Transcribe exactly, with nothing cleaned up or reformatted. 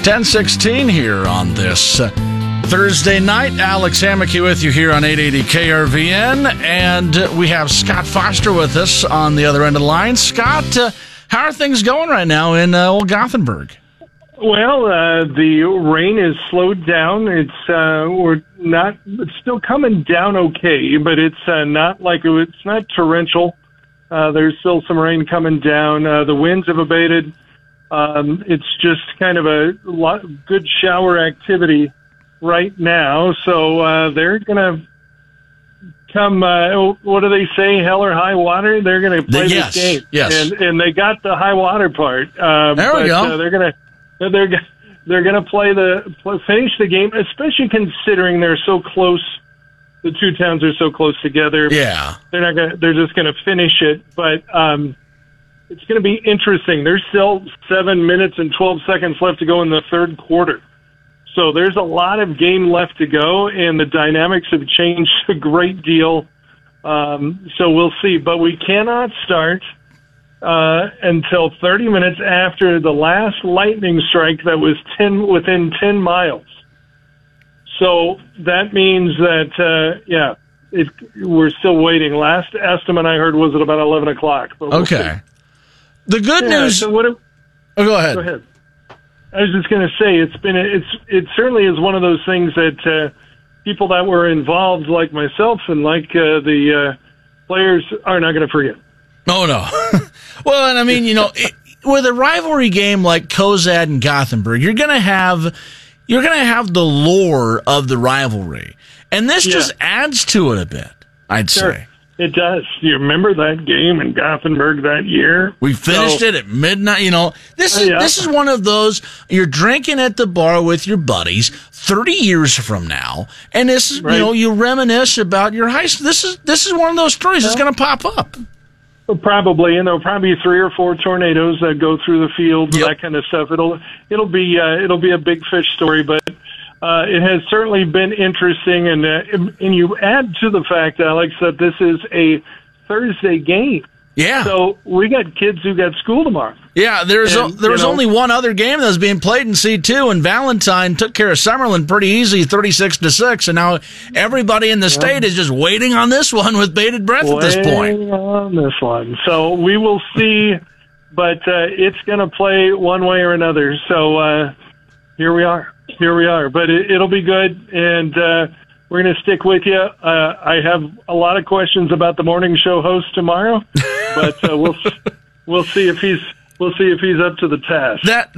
ten sixteen here on this uh, Thursday night. Alex Hammocky with you here on eight eighty K R V N, and uh, we have Scott Foster with us on the other end of the line. Scott, uh, how are things going right now in uh, old Gothenburg? Well, uh, the rain is slowed down. It's uh, we're not. It's still coming down okay, but it's uh, not like it, it's not torrential. Uh, there's still some rain coming down. Uh, the winds have abated. Um, it's just kind of a lot good shower activity right now. So uh, they're gonna come. Uh, what do they say? Hell or high water. They're gonna play the, yes, this game. Yes, and and they got the high water part. Uh, there but, we go. Uh, they're gonna. They're they're going to play the finish the game, especially considering they're so close. The two towns are so close together. Yeah, they're not going. They're just going to finish it, but um, it's going to be interesting. There's still seven minutes and twelve seconds left to go in the third quarter, so there's a lot of game left to go, and the dynamics have changed a great deal. Um, so we'll see, but we cannot start. Uh, until thirty minutes after the last lightning strike that was ten within ten miles. So that means that, uh, yeah, it, we're still waiting. Last estimate I heard was at about eleven o'clock. But we'll okay. see. The good yeah, news. So what if, oh, go ahead. Go ahead. I was just going to say it's been it's it certainly is one of those things that uh, people that were involved, like myself and like uh, the uh, players, are not going to forget. Oh, no. Well, and I mean, you know, it, with a rivalry game like Cozad and Gothenburg, you're going to have you're going to have the lore of the rivalry. And this yeah. just adds to it a bit, I'd sure. say. It does. You remember that game in Gothenburg that year? We finished so, it at midnight. You know, this is, yeah. this is one of those, you're drinking at the bar with your buddies thirty years from now, and this is, right. you know, you reminisce about your high school. This is, this is one of those stories yeah. that's going to pop up. Probably, and there'll probably be three or four tornadoes that go through the field, yep. that kind of stuff. It'll it'll be uh, it'll be a big fish story, but uh, it has certainly been interesting. And uh, and you add to the fact, Alex, that this is a Thursday game. Yeah. So we got kids who got school tomorrow. Yeah, there's and, a, there was know, only one other game that was being played in C two, and Valentine took care of Summerlin pretty easy, thirty-six to six, and now everybody in the yeah. state is just waiting on this one with bated breath waiting at this point. on this one. So we will see, but uh, it's going to play one way or another. So uh, here we are. Here we are. But it, it'll be good, and uh, we're going to stick with you. Uh, I have a lot of questions about the morning show host tomorrow, but uh, we'll we'll see if he's we'll see if he's up to the task. That